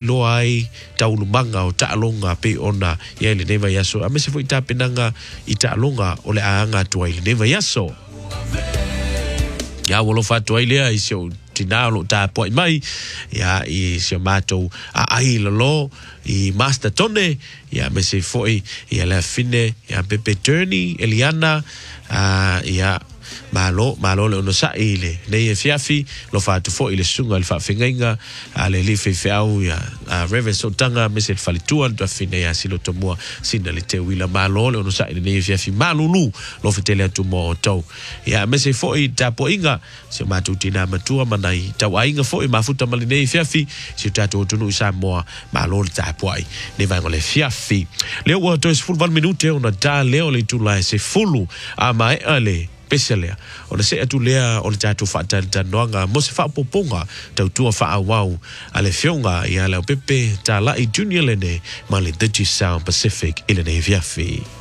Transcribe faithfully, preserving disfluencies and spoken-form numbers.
loa ai taulumanga o taalonga pe ona ia le neva yaso. A me se foi tapenanga i taalonga o le aanga tua i le neva yaso. Ia wolo fatua i lea i seo tinalo ta po mai ya i se mato a ai lo i master tone ya me se foi ya la fine ya Pepe Turney Eliana a ya malo malo le no sa ile le fiafi lo fa tu foi le sunga le fa finga a le li fe fau ya a Reverend Sotanga me se falitua do fine ya silo tomoa sina le te wila malo le no sa ile le fiafi malulu lo fetele tu mo to ya me se foi ta po inga se matu tina matua manai ta wainga foi mafuta maline fiafi se tatu tunu sa mo malo ta poi ne va le fiafi le wa to is full one minute on da leo le tu la se fulu a mai ale peselea ona se atu lea ona tatu fata tanoanga mo se fa poponga tau tua fa awau ale fionga ia le pepe ta la i junior lene mali Digi Sound Pacific ile ne viafi.